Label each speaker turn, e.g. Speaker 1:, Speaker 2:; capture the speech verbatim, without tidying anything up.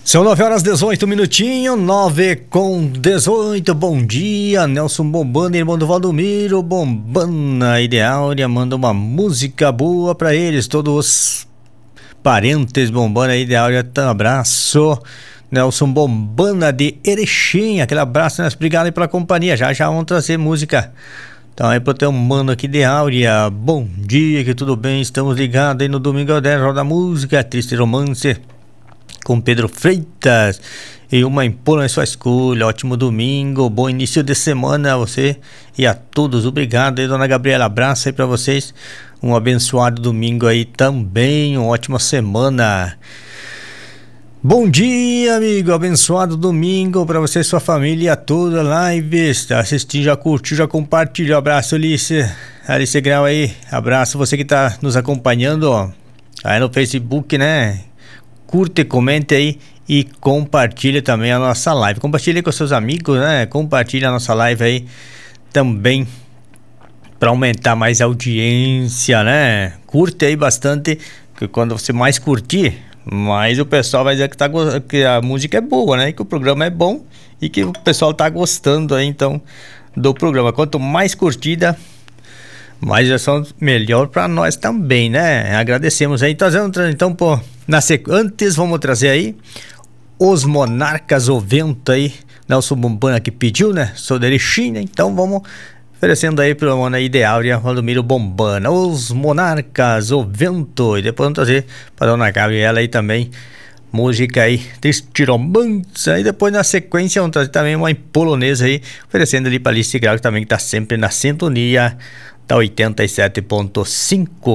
Speaker 1: São nove horas dezoito minutinhos, nove com dezoito. Bom dia, Nelson Bombana, irmão do Valdomiro Bombana. Ideáurea manda uma música boa pra eles, todos os parentes Bombana. Ideáurea, um abraço. Nelson Bombana de Erechim, aquele abraço, né? Obrigado aí pela companhia. Já já vamos trazer música. Então aí pro teu mano aqui de Áurea. Bom dia, que tudo bem? Estamos ligados aí no domingo ao dez, Roda Música, Triste Romance com Pedro Freitas e uma Impor na sua escolha. Ótimo domingo, bom início de semana a você e a todos. Obrigado aí, dona Gabriela, abraço aí pra vocês, um abençoado domingo aí também, uma ótima semana. Bom dia, amigo, abençoado domingo pra você e sua família toda. Live, tá assistindo, já curtiu, já compartilhou. Abraço, Alice, Alice Grau aí, abraço você que tá nos acompanhando, ó, aí no Facebook, né? Curte, comente aí e compartilha também a nossa live. Compartilha com seus amigos, né? Compartilha a nossa live aí também para aumentar mais a audiência, né? Curte aí bastante, que quando você mais curtir, mais o pessoal vai dizer que, tá, que a música é boa, né? Que o programa é bom e que o pessoal tá gostando aí, então, do programa. Quanto mais curtida, mais ação, melhor para nós também, né? Agradecemos aí. Então, então pô, na sequ... antes vamos trazer aí Os Monarcas, o Vento aí. Nelson Bombana que pediu, né? Sou de Erechim, né? Então vamos oferecendo aí pro mano Ideáurea, Valdomiro Bombana. Os Monarcas, o Vento. E depois vamos trazer para dona Gabriela aí também música aí, Triste Romance. Aí depois na sequência vamos trazer também uma em polonesa aí, oferecendo ali pra Alice Grau, que também tá sempre na sintonia da oitenta e sete ponto cinco.